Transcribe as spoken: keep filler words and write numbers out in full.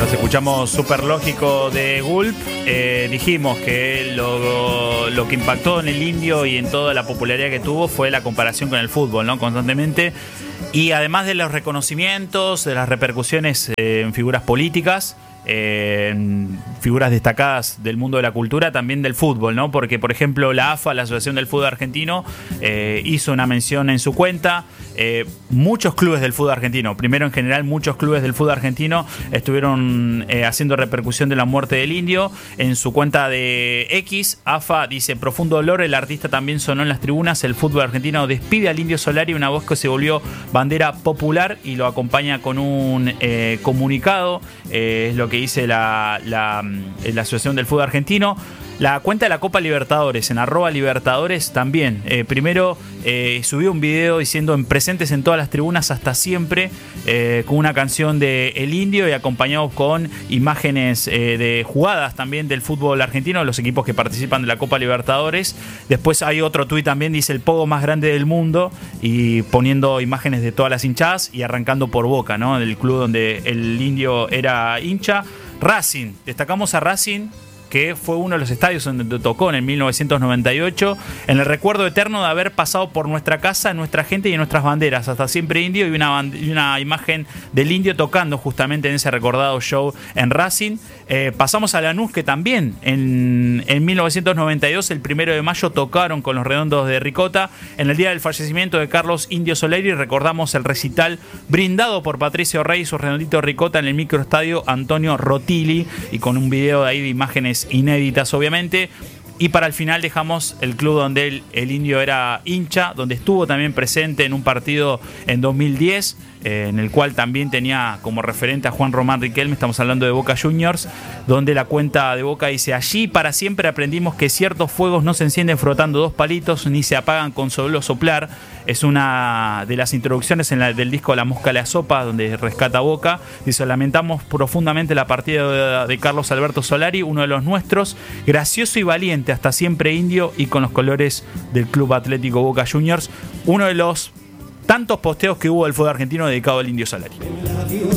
Mientras escuchamos Súper Lógico de Gulp, eh, dijimos que lo, lo que impactó en el Indio y en toda la popularidad que tuvo fue la comparación con el fútbol, ¿no? Constantemente. Y además de los reconocimientos, de las repercusiones eh, en figuras políticas, eh, en figuras destacadas del mundo de la cultura, también del fútbol, ¿no? Porque, por ejemplo, la A F A, la Asociación del Fútbol Argentino, eh, hizo una mención en su cuenta. Eh, muchos clubes del fútbol argentino, primero en general, muchos clubes del fútbol argentino estuvieron eh, haciendo repercusión de la muerte del Indio. En su cuenta de X, A F A dice: profundo dolor, el artista también sonó en las tribunas, el fútbol argentino despide al Indio Solari, una voz que se volvió bandera popular, y lo acompaña con un eh, comunicado, eh, es lo que dice la, la, la Asociación del Fútbol Argentino. La cuenta de la Copa Libertadores, en arroba Libertadores también. Eh, primero eh, subió un video diciendo: en presentes en todas las tribunas hasta siempre, eh, con una canción de El Indio y acompañado con imágenes eh, de jugadas también del fútbol argentino, de los equipos que participan de la Copa Libertadores. Después hay otro tuit también, dice: el pogo más grande del mundo, y poniendo imágenes de todas las hinchadas y arrancando por Boca, ¿no? Del club donde el Indio era hincha. Racing, destacamos a Racing, que fue uno de los estadios donde tocó en mil novecientos noventa y ocho, en el recuerdo eterno de haber pasado por nuestra casa, nuestra gente y nuestras banderas, hasta siempre Indio, y una, y una imagen del Indio tocando justamente en ese recordado show en Racing. Eh, pasamos a Lanús, que también en, en mil novecientos noventa y dos, el primero de mayo, tocaron con los Redondos de Ricota. En el día del fallecimiento de Carlos Indio Solari, recordamos el recital brindado por Patricio Rey y su Redondito Ricota en el microestadio Antonio Rotili, y con un video de ahí de imágenes inéditas, obviamente. Y para el final dejamos el club donde el, el Indio era hincha, donde estuvo también presente en un partido en dos mil diez, eh, en el cual también tenía como referente a Juan Román Riquelme. Estamos hablando de Boca Juniors, donde la cuenta de Boca dice: allí para siempre aprendimos que ciertos fuegos no se encienden frotando dos palitos ni se apagan con solo soplar. Es una de las introducciones en la, del disco La Mosca la Sopa, donde rescata Boca. Dice: lamentamos profundamente la partida de, de Carlos Alberto Solari, uno de los nuestros, gracioso y valiente, hasta siempre Indio, y con los colores del Club Atlético Boca Juniors. Uno de los tantos posteos que hubo del fútbol argentino dedicado al Indio Solari.